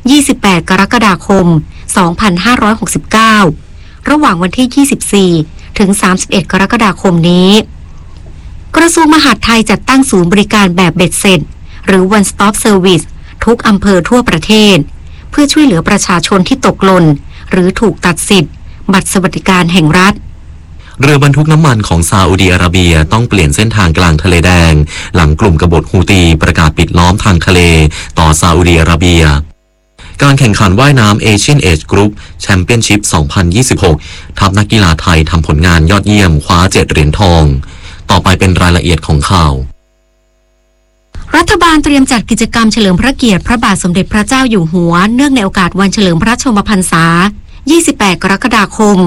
28 กรกฎาคม 2569 ระหว่างวันที่ 24 ถึง 31 กรกฎาคมนี้กระทรวงมหาดไทยจัดตั้งศูนย์บริการแบบเบ็ดเสร็จหรือ One Stop Service ทุกอำเภอทั่วประเทศเพื่อช่วยเหลือประชาชนที่ตกหล่นหรือถูกตัดสิทธิ์บัตรสวัสดิการแห่งรัฐเรือบรรทุกน้ำมันของซาอุดิอาระเบียต้องเปลี่ยนเส้นทางกลางทะเลแดงหลังกลุ่มกบฏฮูตีประกาศปิดล้อมทางทะเลต่อซาอุดิอาระเบียการแข่งขันว่ายน้ำ Asian Age Group Championship 2026 ทัพนักกีฬาไทยทำผลงานยอดเยี่ยมคว้า7 เหรียญทองต่อไปเป็นรายละเอียดของข่าวรัฐบาลเตรียมจัดกิจกรรมเฉลิมพระเกียรติพระบาทสมเด็จพระเจ้าอยู่หัวเนื่องในโอกาสวันเฉลิมพระชนมพรรษา 28 กรกฎาคม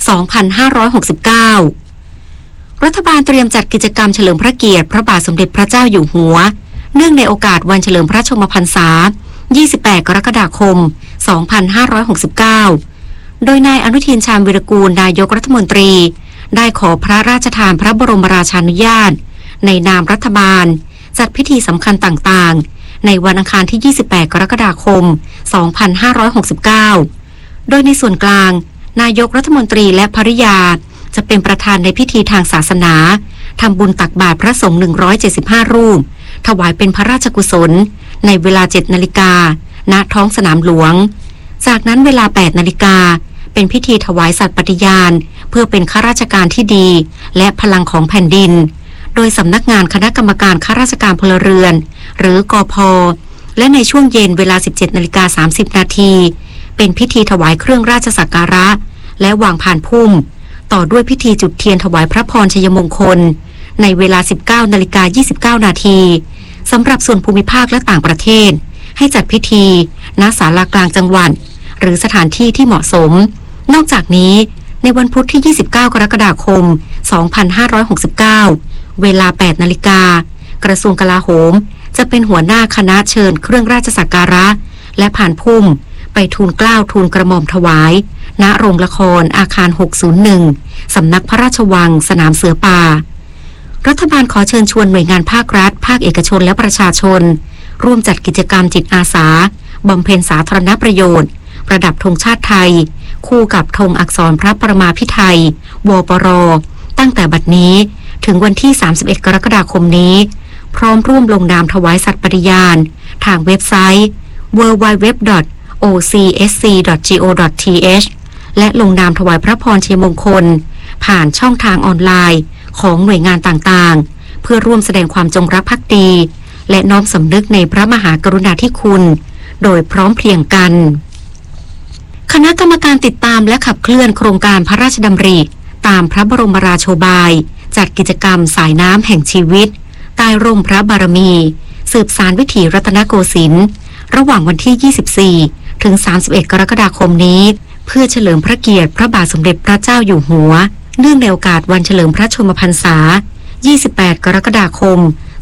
2569 รัฐบาลเตรียมจัดกิจกรรมเฉลิมพระเกียรติพระบาทสมเด็จพระเจ้าอยู่หัวเนื่องในโอกาสวันเฉลิมพระชนมพรรษา 28 กรกฎาคม 2569 โดยนายอนุทินชาญวีรกูลนายกรัฐมนตรีได้ขอพระราชทานพระบรมราชานุญาตในนามรัฐบาลจัดพิธีสำคัญต่างๆในวันอังคารที่ 28 กรกฎาคม 2569 โดยในส่วนกลางนายกรัฐมนตรีและภริยาจะเป็นประธานในพิธีทางศาสนาทำบุญตักบาตรพระสงฆ์175 รูปถวายเป็นพระราชกุศลในเวลา 7 นาฬิกาณท้องสนามหลวงจากนั้นเวลา 8 นาฬิกาเป็นพิธีถวายสัตย์ปฏิญาณเพื่อเป็นข้าราชการที่ดีและพลังของแผ่นดินโดยสำนักงานคณะกรรมการข้าราชการพลเรือนหรือกพ.และในช่วงเย็นเวลา 17:30 นาทีเป็นพิธีถวายเครื่องราชสักการะและวางผ่านพุ่มต่อด้วยพิธีจุดเทียนถวายพระพรชัยมงคลในเวลา 19:29 นาทีสำหรับส่วนภูมิภาคและต่างประเทศให้จัดพิธีณศาลากลางจังหวัดหรือสถานที่ที่เหมาะสมนอกจากนี้ในวันพุธที่ 29 กรกฎาคม 2569 เวลา 8 นาฬิกากระทรวงกลาโหมจะเป็นหัวหน้าคณะเชิญเครื่องราชสักการะและผ่านพุ่มไปทูลเกล้าทูลกระหม่อมถวายณโรงละครอาคาร 601 สำนักพระราชวังสนามเสือป่ารัฐบาลขอเชิญชวนหน่วยงานภาครัฐภาคเอกชนและประชาชนร่วมจัดกิจกรรมจิตอาสาบำเพ็ญสาธารณประโยชน์ประดับธงชาติไทยคู่กับธงอักษรพระประมาภิไธยวปร.ตั้งแต่บัดนี้ถึงวันที่ 31 กรกฎาคมนี้พร้อมร่วมลงนามถวายสัตย์ปฏิญาณทางเว็บไซต์ www.ocsc.go.th และลงนามถวายพระพรชัยมงคลผ่านช่องทางออนไลน์ของหน่วยงานต่างๆเพื่อร่วมแสดงความจงรักภักดีและน้อมสำนึกในพระมหากรุณาธิคุณโดยพร้อมเพรียงกันคณะกรรมการติดตามและขับเคลื่อนโครงการพระราชดำริตามพระบรมราโชบายจัดกิจกรรมสายน้ำแห่งชีวิตใต้ร่มพระบารมีสืบสานวิถีรัตนโกสินทร์ระหว่างวันที่ 24 ถึง 31 กรกฎาคมนี้เพื่อเฉลิมพระเกียรติพระบาทสมเด็จพระเจ้าอยู่หัวเนื่องในโอกาสวันเฉลิมพระชนมพรรษา 28 กรกฎาคม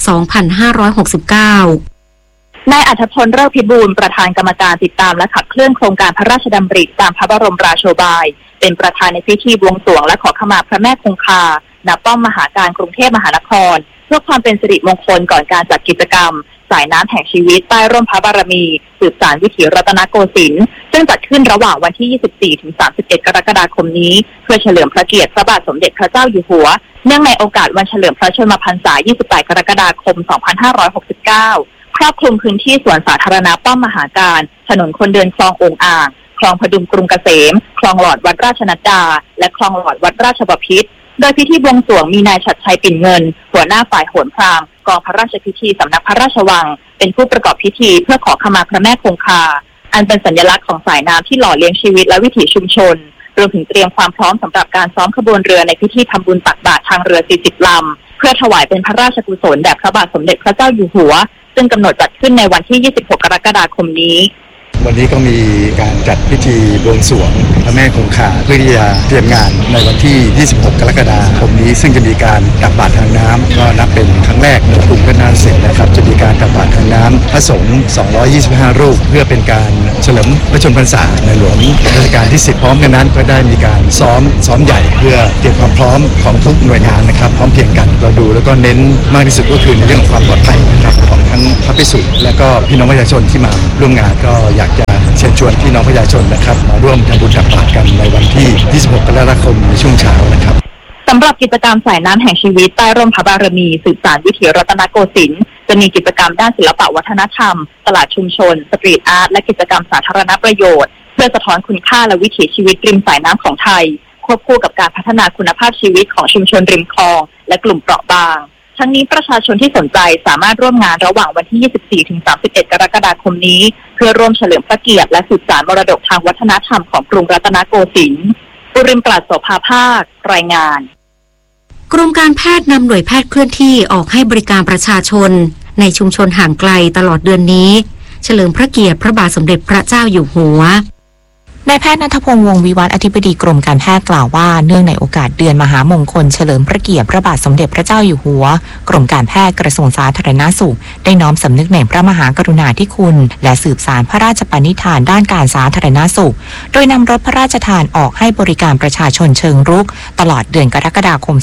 2569 นายอัธพล ฤกษ์พิบูลประธานกรรมการติดตามและขับเคลื่อนโครงการพระราชดำริตามพระบรมราโชบายเป็นประธานในพิธีบวงสรวงและขอขมาพระแม่คงคาณป้อมมหาการกรุงเทพมหานครเพื่อความเป็นสิริมงคลก่อนการจัดกิจกรรมสายน้ำแห่งชีวิตใต้ร่มพระบารมีสืบสานวิถีรัตนโกสินทร์ซึ่งจัดขึ้นระหว่างวันที่ 24 ถึง 31 กรกฎาคมนี้เพื่อเฉลิมพระเกียรติพระบาทสมเด็จพระเจ้าอยู่หัวเนื่องในโอกาสวันเฉลิมพระชนมพรรษา 28 กรกฎาคม 2569 ครอบคลุมพื้นที่สวนสาธารณะป้อมมหาการถนนคนเดินคลองโอ่งอ่างคลองพดุงกรุงเกษมคลองหลอดวัดราชนัดดาและคลองหลอดวัดราชบพิตรโดยพิธีบวงสรวงมีนายฉัตรชัยปิ่นเงินหัวหน้าฝ่ายโหรพราหมณ์กองพระราชพิธีสำนักพระราชวังเป็นผู้ประกอบพิธีเพื่อขอขมาพระแม่คงคาอันเป็นสัญลักษณ์ของสายน้ำที่หล่อเลี้ยงชีวิตและวิถีชุมชนรวมถึงเตรียมความพร้อมสำหรับการซ้อมขบวนเรือในพิธีทำบุญตักบาตรทางเรือ 40 ลำเพื่อถวายเป็นพระราชกุศลแด่พระบาทสมเด็จพระเจ้าอยู่หัวซึ่งกำหนดจัดขึ้นในวันที่ 26 กรกฎาคมนี้วันนี้ก็มีการจัดพิธีบวงสรวงพระแม่คงคาเพื่อที่จะเตรียมงานในวันที่ 26 กรกฎาคมนี้ซึ่งจะมีการตักบาตรทางน้ำก็นับเป็นครั้งแรกในกรุงพระนครศรีนะครับจะมีการตักบาตรทางน้ำพระสงฆ์225 รูปเพื่อเป็นการเฉลิมพระชนมพรรษาในหลวงรัชกาลที่ 10 พร้อมกันนั้นก็ได้มีการซ้อมใหญ่เพื่อเตรียมความพร้อมของทุกหน่วยงานนะครับพร้อมเพรียงกันเราดูแล้วก็เน้นมากที่สุดก็คือในเรื่องของความปลอดภัยนะครับของทั้งพระภิกษุและก็พี่น้องประชาชนที่มาร่วมงานก็อยากจะเชิญน้องประชาชนนะครับมาร่วมทำบุญตักบาตรกันในวันที่ 26 กรกฎาคมในช่วงเช้านะครับสำหรับกิจกรรมสายน้ำแห่งชีวิตใต้ร่มพระบารมีสืบสานวิถีรัตนโกสินทร์จะมีกิจกรรมด้านศิลปวัฒนธรรมตลาดชุมชนสตรีทอาร์ตและกิจกรรมสาธารณประโยชน์เพื่อสะท้อนคุณค่าและวิถีชีวิตริมสายน้ำของไทยควบคู่กับการพัฒนาคุณภาพชีวิตของชุมชนริมคลองและกลุ่มเปราะบางทั้งนี้ประชาชนที่สนใจสามารถร่วมงานระหว่างวันที่ 24-31 กรกฎาคมนี้เพื่อร่วมเฉลิมพระเกียรติและสืบสานมรดกทางวัฒนธรรมของกรุงรัตนโกสินทร์ปุริมปราศโสภาภาครายงานกรมการแพทย์นำหน่วยแพทย์เคลื่อนที่ออกให้บริการประชาชนในชุมชนห่างไกลตลอดเดือนนี้เฉลิมพระเกียรติพระบาทสมเด็จพระเจ้าอยู่หัวนายแพทย์ณัฐพงษ์วงศ์วิวัฒน์อธิบดีกรมการแพทย์กล่าวว่าเนื่องในโอกาสเดือนมหามงคลเฉลิมพระเกียรติพระบาทสมเด็จพระเจ้าอยู่หัวกรมการแพทย์กระทรวงสาธารณสุขได้น้อมสำนึกในพระมหากรุณาธิคุณและสืบสานพระราชปณิธานด้านการสาธารณสุขโดยนำรถพระราชทานออกให้บริการประชาชนเชิงรุกตลอดเดือนกรกฎาคม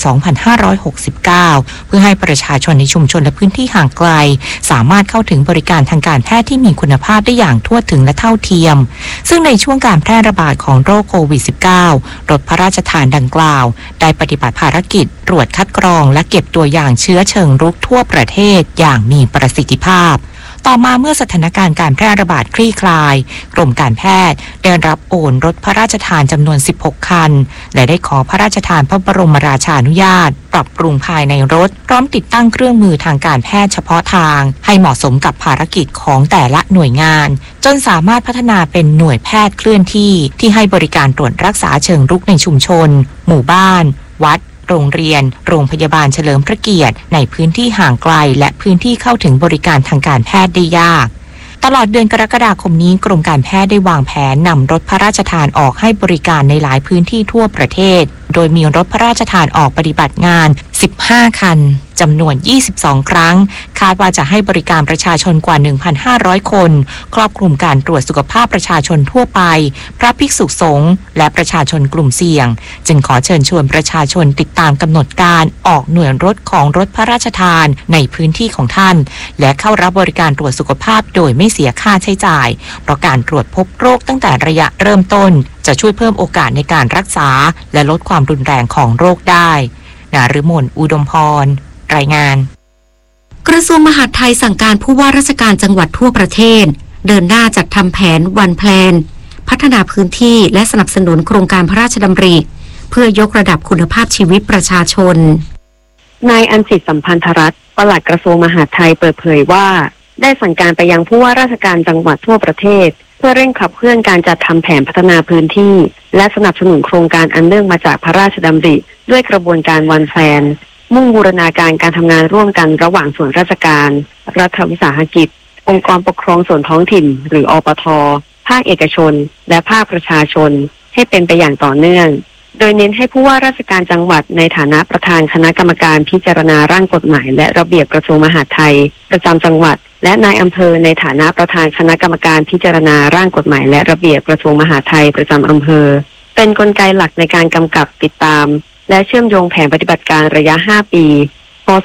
2569 เพื่อให้ประชาชนในชุมชนและพื้นที่ห่างไกลสามารถเข้าถึงบริการทางการแพทย์ที่มีคุณภาพได้อย่างทั่วถึงและเท่าเทียมซึ่งในช่วงการแพร่ระบาดของโรคโควิด -19 รถพระราชทานดังกล่าวได้ปฏิบัติภารกิจตรวจคัดกรองและเก็บตัวอย่างเชื้อเชิงรุกทั่วประเทศอย่างมีประสิทธิภาพต่อมาเมื่อสถานการณ์การแพร่ระบาดคลี่คลายกรมการแพทย์ได้รับโอนรถพระราชทานจำนวน 16 คันและได้ขอพระราชทานพระบรมราชานุญาตปรับปรุงภายในรถพร้อมติดตั้งเครื่องมือทางการแพทย์เฉพาะทางให้เหมาะสมกับภารกิจของแต่ละหน่วยงานจนสามารถพัฒนาเป็นหน่วยแพทย์เคลื่อนที่ให้บริการตรวจรักษาเชิงรุกในชุมชนหมู่บ้านวัดโรงเรียนโรงพยาบาลเฉลิมพระเกียรติในพื้นที่ห่างไกลและพื้นที่เข้าถึงบริการทางการแพทย์ได้ยากตลอดเดือนกรกฎาคมนี้กรมการแพทย์ได้วางแผนนำรถพระราชทานออกให้บริการในหลายพื้นที่ทั่วประเทศโดยมีรถพระราชทานออกปฏิบัติงาน15 คันจำนวน 22 ครั้งคาดว่าจะให้บริการประชาชนกว่า 1,500 คนครอบคลุมการตรวจสุขภาพประชาชนทั่วไปพระภิกษุสงฆ์และประชาชนกลุ่มเสี่ยงจึงขอเชิญชวนประชาชนติดตามกำหนดการออกหน่วยรถของรถพระราชทานในพื้นที่ของท่านและเข้ารับบริการตรวจสุขภาพโดยไม่เสียค่าใช้จ่ายเพราะการตรวจพบโรคตั้งแต่ระยะเริ่มต้นจะช่วยเพิ่มโอกาสในการรักษาและลดความรุนแรงของโรคได้ณฤมลอุดมพรรายงานกระทรวงมหาดไทยสั่งการผู้ว่าราชการจังหวัดทั่วประเทศเดินหน้าจัดทำแผนวันแพลนพัฒนาพื้นที่และสนับสนุนโครงการพระราชดำริเพื่อยกระดับคุณภาพชีวิตประชาชนนายอัญสิทธิ์สัมพันธรัตน์ปลัดกระทรวงมหาดไทยเปิดเผยว่าได้สั่งการไปยังผู้ว่าราชการจังหวัดทั่วประเทศเพื่อเร่งขับเคลื่อนการจัดทำแผนพัฒนาพื้นที่และสนับสนุนโครงการอันเนื่องมาจากพระราชดำริด้วยกระบวนการวันแพลนมุ่งบูรณาการการทำงานร่วมกันระหว่างส่วนราชการรัฐวิสาหกิจองค์กรปกครองส่วนท้องถิ่นหรืออปท.ภาคเอกชนและภาคประชาชนให้เป็นไปอย่างต่อเนื่องโดยเน้นให้ผู้ว่าราชการจังหวัดในฐานะประธานคณะกรรมการพิจารณาร่างกฎหมายและระเบียบกระทรวงมหาดไทยประจำจังหวัดและนายอำเภอในฐานะประธานคณะกรรมการพิจารณาร่างกฎหมายและระเบียบกระทรวงมหาดไทยประจำอำเภอเป็นกลไกหลักในการกำกับติดตามและเชื่อมโยงแผนปฏิบัติการระยะ 5 ปี พ.ศ.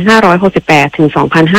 2568 ถึง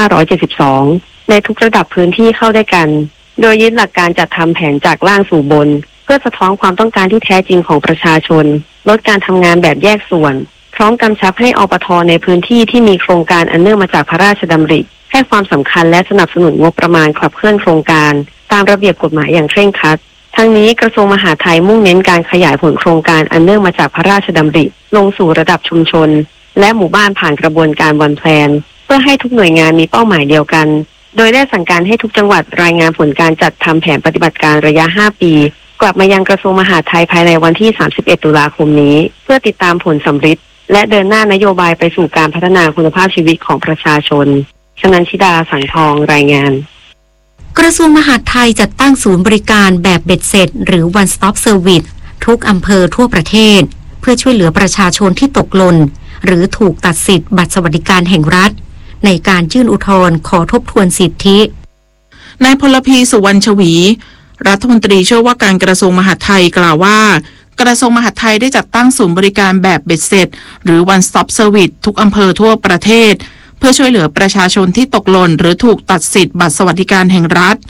2572 ในทุกระดับพื้นที่เข้าด้วยกันโดยยึดหลักการจัดทำแผนจากล่างสู่บนเพื่อสะท้อนความต้องการที่แท้จริงของประชาชนลดการทำงานแบบแยกส่วนพร้อมกำชับให้อปท.ในพื้นที่ที่มีโครงการอันเนื่องมาจากพระราชดำริให้ความสำคัญและสนับสนุนงบประมาณขับเคลื่อนโครงการตามระเบียบกฎหมายอย่างเคร่งครัดทั้งนี้กระทรวงมหาดไทยมุ่งเน้นการขยายผลโครงการอันเนื่องมาจากพระราชดำริลงสู่ระดับชุมชนและหมู่บ้านผ่านกระบวนการวันแพลนเพื่อให้ทุกหน่วยงานมีเป้าหมายเดียวกันโดยได้สั่งการให้ทุกจังหวัดรายงานผลการจัดทำแผนปฏิบัติการระยะ 5 ปีกลับมายังกระทรวงมหาดไทยภายในวันที่ 31 ตุลาคมนี้เพื่อติดตามผลสำฤทธิ์และเดินหน้านโยบายไปสู่การพัฒนาคุณภาพชีวิตของประชาชนชนันชิดาสังทองรายงานกระทรวงมหาดไทยจัดตั้งศูนย์บริการแบบเบ็ดเสร็จหรือ One Stop Service ทุกอำเภอทั่วประเทศเพื่อช่วยเหลือประชาชนที่ตกหล่นหรือถูกตัดสิทธิ์บัตรสวัสดิการแห่งรัฐในการยื่นอุทธรณ์ขอทบทวนสิทธินายพลพีสุวรรณชวีรัฐมนตรีช่วยว่าการกระทรวงมหาดไทยกล่าวว่ากระทรวงมหาดไทยได้จัดตั้งศูนย์บริการแบบเบ็ดเสร็จหรือ One Stop Service ทุกอำเภอทั่วประเทศเพื่อช่วยเหลือประชาชนที่ตกหล่นหรือถูกตัดสิทธิ์บัตรสวัสดิการแห่งรัฐ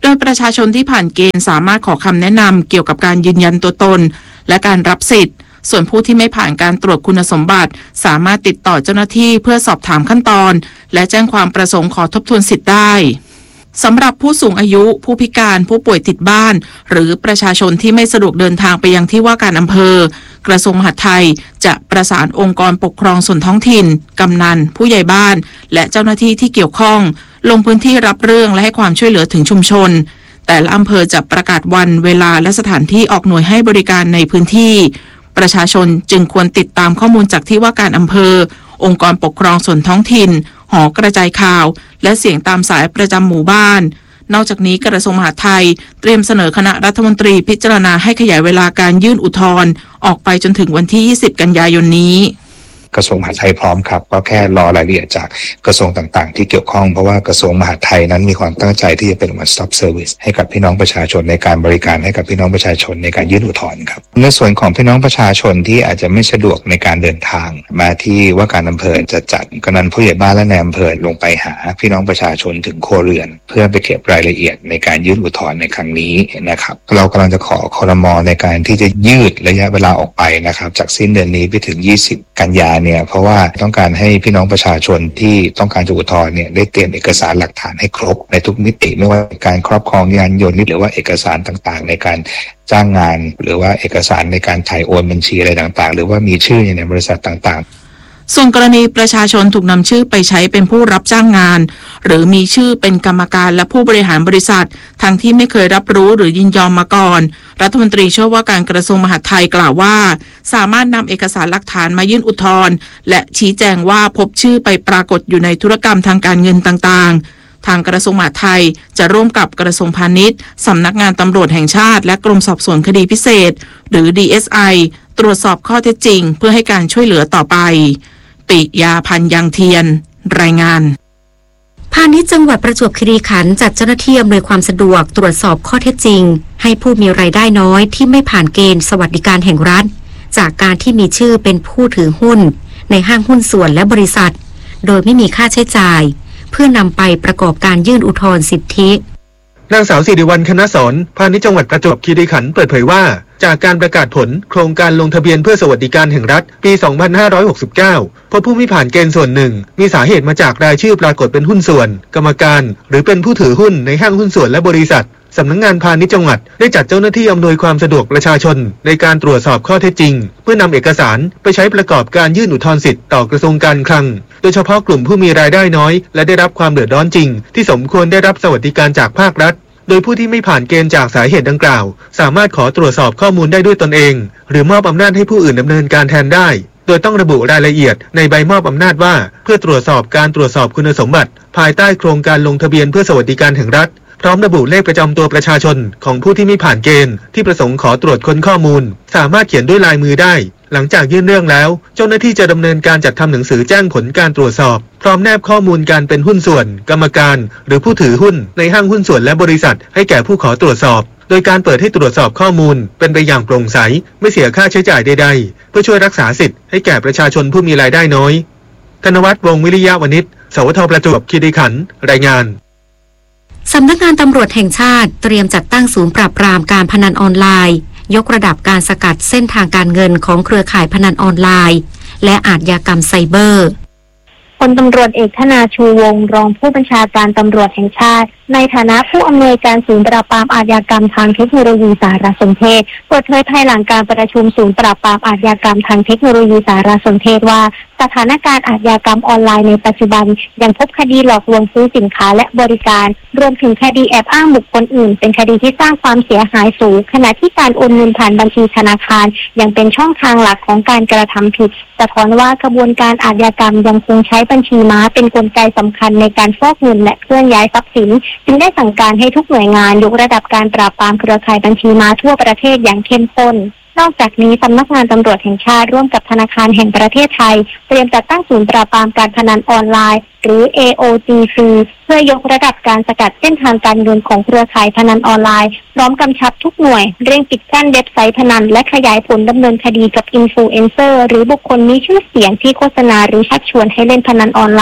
โดยประชาชนที่ผ่านเกณฑ์สามารถขอคำแนะนำเกี่ยวกับการยืนยันตัวตนและการรับสิทธิ์ส่วนผู้ที่ไม่ผ่านการตรวจคุณสมบัติสามารถติดต่อเจ้าหน้าที่เพื่อสอบถามขั้นตอนและแจ้งความประสงค์ขอทบทวนสิทธิ์ได้สำหรับผู้สูงอายุผู้พิการผู้ป่วยติดบ้านหรือประชาชนที่ไม่สะดวกเดินทางไปยังที่ว่าการอำเภอกระทรวงมหาดไทยจะประสานองค์กรปกครองส่วนท้องถิ่นกำนันผู้ใหญ่บ้านและเจ้าหน้าที่ที่เกี่ยวข้องลงพื้นที่รับเรื่องและให้ความช่วยเหลือถึงชุมชนแต่ละอำเภอจะประกาศวันเวลาและสถานที่ออกหน่วยให้บริการในพื้นที่ประชาชนจึงควรติดตามข้อมูลจากที่ว่าการอำเภอองค์กรปกครองส่วนท้องถิ่นหอกระจายข่าวและเสียงตามสายประจำหมู่บ้านนอกจากนี้กระทรวงมหาดไทยเตรียมเสนอคณะรัฐมนตรีพิจารณาให้ขยายเวลาการยื่นอุทธรณ์ออกไปจนถึงวันที่ 20 กันยายนนี้กระทรวงมหาดไทยพร้อมครับก็แค่รอรายละเอียดจากกระทรวงต่างๆที่เกี่ยวข้องเพราะว่ากระทรวงมหาดไทยนั้นมีความตั้งใจที่จะเป็น one stop service ให้กับพี่น้องประชาชนในการบริการให้กับพี่น้องประชาชนในการยื่นอุทธรณ์ครับในส่วนของพี่น้องประชาชนที่อาจจะไม่สะดวกในการเดินทางมาที่ว่าการอำเภอจะจัดกำนันผู้ใหญ่บ้านและนายอำเภอลงไปหาพี่น้องประชาชนถึงครัวเรือนเพื่อไปเก็บรายละเอียดในการยื่นอุทธรณ์ในครั้งนี้นะครับเรากำลังจะขอครม.ในการที่จะยืดระยะเวลาออกไปนะครับจากสิ้นเดือนนี้ไปถึง20 กันยาเนี่ยเพราะว่าต้องการให้พี่น้องประชาชนที่ต้องการจะอุทธรณ์เนี่ยได้เตรียมเอกสารหลักฐานให้ครบในทุกมิติไม่ว่าการครอบครองยานยนต์หรือว่าเอกสารต่างๆในการจ้างงานหรือว่าเอกสารในการถ่ายโอนบัญชีอะไรต่างๆหรือว่ามีชื่อในบริษัทต่างๆส่วนกรณีประชาชนถูกนำชื่อไปใช้เป็นผู้รับจ้างงานหรือมีชื่อเป็นกรรมการและผู้บริหารบริษัททั้งที่ไม่เคยรับรู้หรือยินยอมมาก่อนรัฐมนตรีช่วยว่าการกระทรวงมหาดไทยกล่าวว่าสามารถนำเอกสารหลักฐานมายื่นอุทธรณ์และชี้แจงว่าพบชื่อไปปรากฏอยู่ในธุรกรรมทางการเงินต่างๆทางกระทรวงมหาดไทยจะร่วมกับกระทรวงพาณิชย์สำนักงานตำรวจแห่งชาติและกรมสอบสวนคดีพิเศษหรือ DSI ตรวจสอบข้อเท็จจริงเพื่อให้การช่วยเหลือต่อไปปิยาพันธ์ยังเทียนรายงานพาณิชย์จังหวัดประจวบคีรีขันธ์จัดเจ้าหน้าที่อำนวยความสะดวกตรวจสอบข้อเท็จจริงให้ผู้มีรายได้น้อยที่ไม่ผ่านเกณฑ์สวัสดิการแห่งรัฐจากการที่มีชื่อเป็นผู้ถือหุ้นในห้างหุ้นส่วนและบริษัทโดยไม่มีค่าใช้จ่ายเพื่อนำไปประกอบการยื่นอุทธรณ์สิทธินางสาวสิริวัลย์ คณะสอนพาณิชย์จังหวัดประจวบคีรีขันธ์เปิดเผยว่าจากการประกาศผลโครงการลงทะเบียนเพื่อสวัสดิการแห่งรัฐปี 2569 พบผู้ไม่ผ่านเกณฑ์ส่วนหนึ่งมีสาเหตุมาจากรายชื่อปรากฏเป็นหุ้นส่วนกรรมการหรือเป็นผู้ถือหุ้นในห้างหุ้นส่วนและบริษัทสำนักงานพาณิชย์จังหวัดได้จัดเจ้าหน้าที่อำนวยความสะดวกประชาชนในการตรวจสอบข้อเท็จจริงเพื่อนำเอกสารไปใช้ประกอบการยื่นอุทธรณ์สิทธิ์ต่อกระทรวงการคลังโดยเฉพาะกลุ่มผู้มีรายได้น้อยและได้รับความเดือดร้อนจริงที่สมควรได้รับสวัสดิการจากภาครัฐโดยผู้ที่ไม่ผ่านเกณฑ์จากสาเหตุดังกล่าวสามารถขอตรวจสอบข้อมูลได้ด้วยตนเองหรือมอบอำนาจให้ผู้อื่นดำเนินการแทนได้โดยต้องระบุรายละเอียดในใบมอบอำนาจว่าเพื่อตรวจสอบการตรวจสอบคุณสมบัติภายใต้โครงการลงทะเบียนเพื่อสวัสดิการแห่งรัฐพร้อมระบุเลขประจำตัวประชาชนของผู้ที่ไม่ผ่านเกณฑ์ที่ประสงค์ขอตรวจค้นข้อมูลสามารถเขียนด้วยลายมือได้หลังจากยื่นเรื่องแล้วเจ้าหน้าที่จะดำเนินการจัดทำหนังสือแจ้งผลการตรวจสอบพร้อมแนบข้อมูลการเป็นหุ้นส่วนกรรมการหรือผู้ถือหุ้นในห้างหุ้นส่วนและบริษัทให้แก่ผู้ขอตรวจสอบโดยการเปิดให้ตรวจสอบข้อมูลเป็นไปอย่างโปร่งใสไม่เสียค่าใช้จ่ายใดๆเพื่อช่วยรักษาสิทธิ์ให้แก่ประชาชนผู้มีรายได้น้อยธนวัฒน์ วงศ์วิริยะวณิช สวทประจวบคีรีขันธ์รายงานสำนักงานตำรวจแห่งชาติเตรียมจัดตั้งศูนย์ปราบปรามการพนันออนไลน์ยกระดับการสกัดเส้นทางการเงินของเครือข่ายพนันออนไลน์และอาชญากรรมไซเบอร์พลตำรวจเอกธนาชูวงศ์รองผู้บัญชาการตำรวจแห่งชาติในฐานะผู้อำนวยการศูนย์ปราบปรามอาชญากรรมทางเทคโนโลยีสารสนเทศเปิดเผยภายหลังการประชุมศูนย์ปราบปรามอาชญากรรมทางเทคโนโลยีสารสนเทศว่าสถานการณ์อาชญากรรมออนไลน์ในปัจจุบันยังพบคดีหลอกลวงซื้อสินค้าและบริการรวมถึงคดีแอบอ้างบุคคลอื่นเป็นคดีที่สร้างความเสียหายสูงขณะที่การโอนเงินผ่านบัญชีธนาคารยังเป็นช่องทางหลักของการกระทำผิดสะท้อนว่ากระบวนการอาชญากรรมยังคงใช้บัญชีม้าเป็นกลไกสำคัญในการฟอกเงินและเคลื่อนย้ายทรัพย์สินจึงได้สั่งการให้ทุกหน่วยงานยกระดับการปราบปรามเครือข่ายบัญชีม้าทั่วประเทศอย่างเข้มข้นนอกจากนี้สำนักงานตำรวจแห่งชาติร่วมกับธนาคารแห่งประเทศไทยเตรียมจัดตั้งศูนย์ปราบปรามการพนันออนไลน์หรือ AOGC เพื่อยกระดับการสกัดเส้นทางการเงินของเครือข่ายพนันออนไลน์พร้อมกำชับทุกหน่วยเร่งปิดกั้นเว็บไซต์พนันและขยายผลดำเนินคดีกับอินฟลูเอนเซอร์หรือบุคคลมีชื่อเสียงที่โฆษณาหรือชักชวนให้เล่นพนันออนไลน์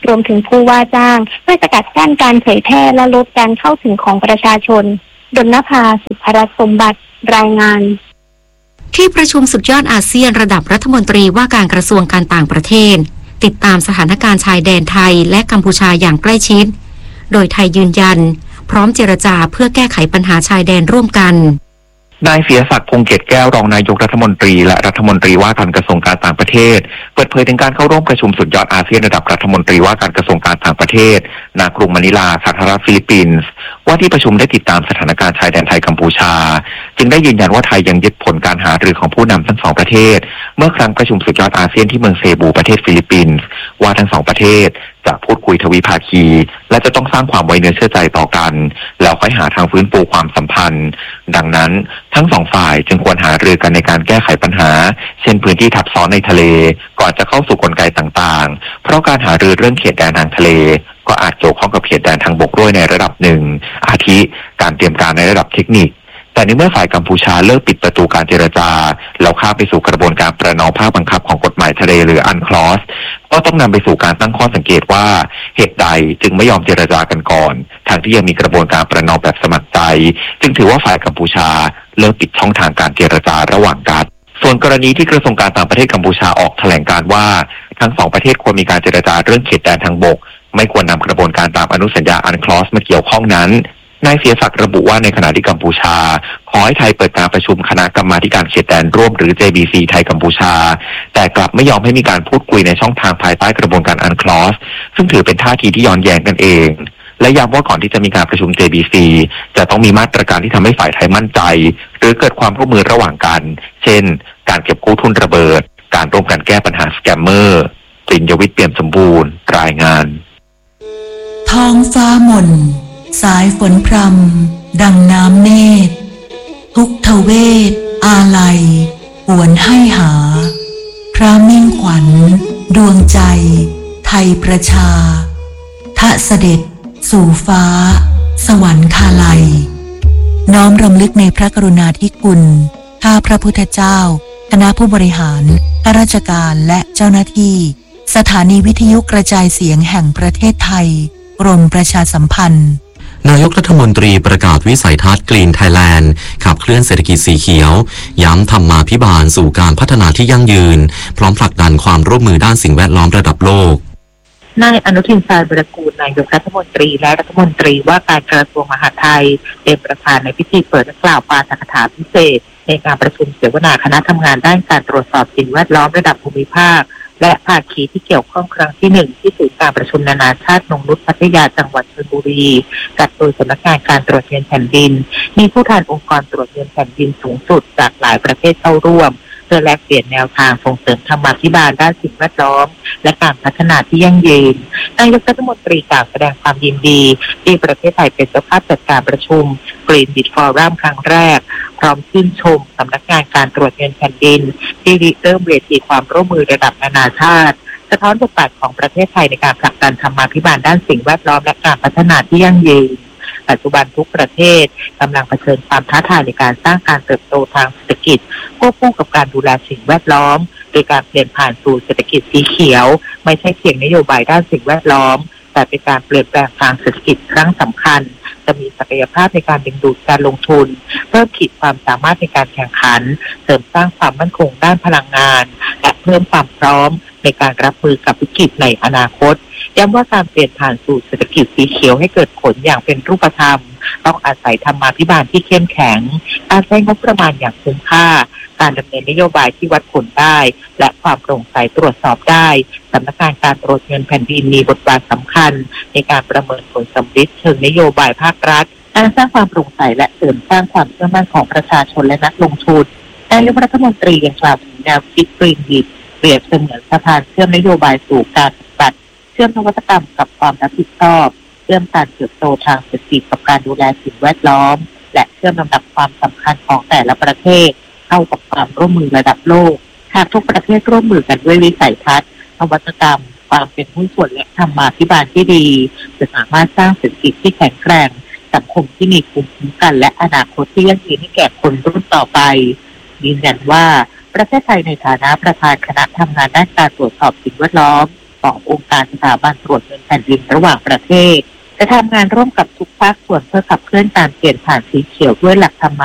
รวมถึงผู้ว่าจ้างเพื่อสกัดกั้นการเผยแพร่และลดการเข้าถึงของประชาชนดลนภา สุภรัตน์สมบัติรายงานที่ประชุมสุดยอดอาเซียนระดับรัฐมนตรีว่าการกระทรวงการต่างประเทศติดตามสถานการณ์ชายแดนไทยและกัมพูชาอย่างใกล้ชิดโดยไทยยืนยันพร้อมเจรจาเพื่อแก้ไขปัญหาชายแดนร่วมกันนายเสียศักดิ์พงษ์เกตแก้วรองนายกรัฐมนตรีและรัฐมนตรีว่าการกระทรวงการต่างประเทศเปิดเผยถึงการเข้าร่วมประชุมสุดยอดอาเซียนระดับรัฐมนตรีว่าการกระทรวงการต่างประเทศณกรุงมะนิลาสาธารณรัฐฟิลิปปินส์ว่าที่ประชุมได้ติดตามสถานการณ์ชายแดนไทยกัมพูชาจึงได้ยืนยันว่าไทยยังยึดผลการหารือของผู้นำทั้งสองประเทศเมื่อครั้งประชุมสุดยอดอาเซียนที่เมืองเซบูประเทศฟิลิปปินส์ว่าทั้งสองประเทศจะพูดคุยทวิภาคีและจะต้องสร้างความไว้เนื้อเชื่อใจต่อกันแล้วค่อยหาทางฟื้นฟูความสัมพันธ์ดังนั้นทั้งสองฝ่ายจึงควรหารือกันในการแก้ไขปัญหาเช่นพื้นที่ทับซ้อนในทะเลก่อนจะเข้าสู่กลไกต่างๆเพราะการหารือเรื่องเขตแดนทางทะเลก็อาจเกี่ยวข้องกับเขตแดนทางบกด้วยในระดับหนึ่งอาทิการเตรียมการในระดับเทคนิคแต่ในเมื่อฝ่ายกัมพูชาเลิกปิดประตูการเจรจาแล้วข้ามไปสู่กระบวนการประนอมภาคบังคับของกฎหมายทะเลหรืออันคลอสก็ต้องนำไปสู่การตั้งข้อสังเกตว่าเหตุใดจึงไม่ยอมเจรจากันก่อนทั้งที่ยังมีกระบวนการประนอมแบบสมัครใจจึงถือว่าฝ่ายกัมพูชาเลิกปิดช่องทางการเจรจาระหว่างกันส่วนกรณีที่กระทรวงการต่างประเทศกัมพูชาออกแถลงการว่าทั้งสองประเทศควรมีการเจรจาเรื่องเขตแดนทางบกไม่ควรนำกระบวนการตามอนุสัญญาอันคลอสมาเกี่ยวข้องนั้นนายเสียศักดิ์ระบุว่าในขณะที่กัมพูชาขอให้ไทยเปิดการประชุมคณะกรรมาการเขตแดนร่วมหรือ JBC ไทยกัมพูชาแต่กลับไม่ยอมให้มีการพูดคุยในช่องทางภายใต้กระบวนการอันคลอสซึ่งถือเป็นท่าทีที่ย้อนแย้งกันเองและย้ำว่าก่อนที่จะมีการประชุม JBC จะต้องมีมาตรการที่ทำให้ฝ่ายไทยมั่นใจหรือเกิดความร่วมมือระหว่างกันเช่นการเก็บกู้ทุนระเบิดการร่วมกันแก้ปัญหาสแกมเมอร์ปริญญวิทย์เปี่ยมสมบูรณ์รายงานท้องฟ้าหม่นสายฝนพรำดังน้ำเนตรทุกทเวทอาลัยหวนให้หาพระมิ่งขวัญดวงใจไทยประชาทะเสด็จสู่ฟ้าสวรรคาลัยน้อมรำลึกในพระกรุณาธิคุณข้าพระพุทธเจ้าคณะผู้บริหารข้าราชการและเจ้าหน้าที่สถานีวิทยุกระจายเสียงแห่งประเทศไทยกรมประชาสัมพันธ์นายกรัฐมนตรีประกาศวิสัยทัศน์กรีนไทยแลนด์ขับเคลื่อนเศรษฐกิจสีเขียวย้ำธรรมาภิบาลสู่การพัฒนาที่ยั่งยืนพร้อมผลักดันความร่วมมือด้านสิ่งแวดล้อมระดับโลกนายอนุทินชาญวิรากูลนายกรัฐมนตรีและรัฐมนตรีว่าการกระทรวงมหาดไทยเป็นประธานในพิธีเปิดและกล่าวปาฐกถาพิเศษในการประชุมเสวนาคณะทำงานด้านการตรวจสอบสิ่งแวดล้อมระดับภูมิภาคและภาคีที่เกี่ยวข้องครั้งที่1ที่ศูนย์การประชุมนานาชาตินงนุชพัทยาจังหวัดชลบุรีจัดโดยสำนักงานการตรวจเงินแผ่นดินมีผู้แทนองค์กรตรวจเงินแผ่นดินสูงสุดจากหลายประเทศเข้าร่วมเพื่อแลกเปลี่ยนแนวทางส่งเสริมธรรมาภิบาลด้านสิ่งแวดล้อมและการพัฒนาที่ยั่งยืนนายกรัฐมนตรีกล่าวแสดงความยินดีที่ประเทศไทยเป็นเจ้าภาพจัดการประชุม Green Bid Forum ครั้งแรกพร้อมชื่นชมสำนักงานการตรวจเงินแผ่นดินที่เริ่มเวทีความร่วมมือระดับนานาชาติสะท้อนบทบาทของประเทศไทยในการผลักดันธรรมาภิบาลด้านสิ่งแวดล้อมและการพัฒนาที่ยั่งยืนปัจจุบันทุกประเทศกำลังเผชิญความท้าทายในการสร้างการเติบโตทางเศรษฐกิจควบคู่กับการดูแลสิ่งแวดล้อมโดยการเปลี่ยนผ่านสู่เศรษฐกิจสีเขียวไม่ใช่เพียงนโยบายด้านสิ่งแวดล้อมแต่เป็นการเปลี่ยนแปลงทางเศรษฐกิจครั้งสำคัญจะมีศักยภาพในการดึงดูดการลงทุนเพิ่มขีดความสามารถในการแข่งขันเสริมสร้างความมั่นคงด้านพลังงานและเพิ่มความพร้อมในการรับมือกับวิกฤตในอนาคตย้ำว่าการเปลี่ยนผ่านสู่เศรษฐกิจสีเขียวให้เกิดผลอย่างเป็นรูปธรรมต้องอาศัยธรรมาภิบาลที่เข้มแข็งการใช้งบประมาณอย่างคุ้มค่าการดำเนินนโยบายที่วัดผลได้และความโปร่งใสตรวจสอบได้สำนักงานการตรวจเงินแผ่นดินมีบทบาทสำคัญในการประเมินผลสำลิดเชิงนโยบายภาครัฐการสร้างความโปร่งใสและเสริมสร้างความเชื่อมั่นของประชาชนและนักลงทุนนายกรัฐมนตรียังกล่าวถึงแนวคิด Green Bid เปรียบเสมือนสะพานเชื่อมนโยบายสู่การปฏิบัติเชื่อมนวัตกรรมกับความรับผิดชอบเชื่อมการเติบโตทางเศรษฐกิจกับการดูแลสิ่งแวดล้อมและเชื่อมลำดับความสำคัญของแต่ละประเทศเข้ากับความร่วมมือระดับโลกหากทุกประเทศร่วมมือกันด้วยวิสัยทัศน์นวัตกรรมความเป็นหุ้นส่วนและธรรมาภิบาลที่ดีจะสามารถสร้างเศรษฐกิจที่แข็งแกร่งสังคมที่มีภูมิคุ้มกันและอนาคตที่ยั่งยืนให้แก่คนรุ่นต่อไปยืนยันว่าประเทศไทยในฐานะประธานคณะทำงานด้านการตรวจสอบสิ่งแวดล้อมขอบองค์การสถาบันตรวจเงินแผ่นดินระหว่างประเทศจะทำงานร่วมกับทุกภาคส่วนเพื่อขับเคลื่อนการเปลี่ยนผ่านสีเขียวด้วยหลักธรรม